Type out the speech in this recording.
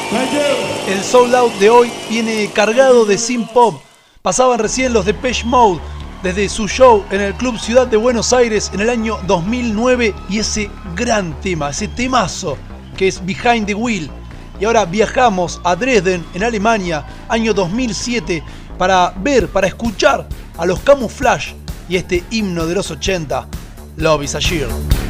El Sold Out de hoy viene cargado de synth pop. Pasaban recién los Depeche Mode desde su show en el Club Ciudad de Buenos Aires en el año 2009 y ese gran tema, ese temazo que es Behind the Wheel. Y ahora viajamos a Dresden, en Alemania, año 2007, para escuchar a los Camouflage y este himno de los 80, Love is a Shield.